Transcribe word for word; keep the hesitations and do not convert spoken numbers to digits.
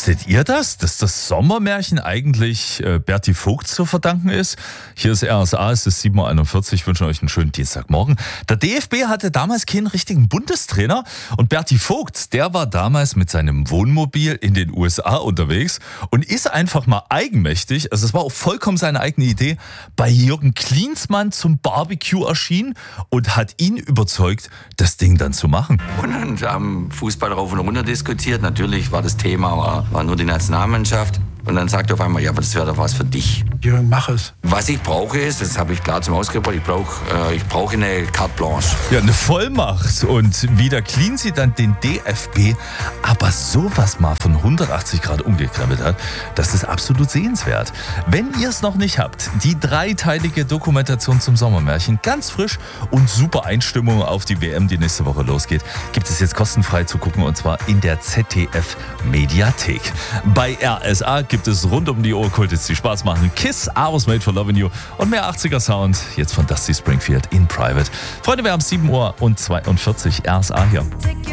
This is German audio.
Wusstet ihr das, dass das Sommermärchen eigentlich äh, Berti Vogt zu verdanken ist? Hier ist R S A, es ist sieben Uhr einundvierzig, ich wünsche euch einen schönen Dienstagmorgen. Der D F B hatte damals keinen richtigen Bundestrainer und Berti Vogt, der war damals mit seinem Wohnmobil in den U S A unterwegs und ist einfach mal eigenmächtig, also es war auch vollkommen seine eigene Idee, bei Jürgen Klinsmann zum Barbecue erschienen und hat ihn überzeugt, das Ding dann zu machen. Und dann haben Fußball rauf und runter diskutiert, natürlich war das Thema, war, war nur die Nationalmannschaft. Und dann sagt er auf einmal, ja, aber das wäre doch was für dich. Jürgen, mach es. Was ich brauche ist, das habe ich klar zum Ausdruck gebracht, ich brauche äh, ich brauche eine Carte Blanche. Ja, eine Vollmacht. Und wie der Cleansy dann den D F B aber sowas mal von hundertachtzig Grad umgekrempelt hat, das ist absolut sehenswert. Wenn ihr es noch nicht habt, die dreiteilige Dokumentation zum Sommermärchen, ganz frisch und super Einstimmung auf die W M, die nächste Woche losgeht, gibt es jetzt kostenfrei zu gucken und zwar in der Z D F-Mediathek. Bei R S A gibt es rund um die Uhr Kultis, die Spaß machen. Kiss, I Was Made for Loving You und mehr achtziger Sound. Jetzt von Dusty Springfield in Private. Freunde, wir haben sieben Uhr zweiundvierzig, R S A hier.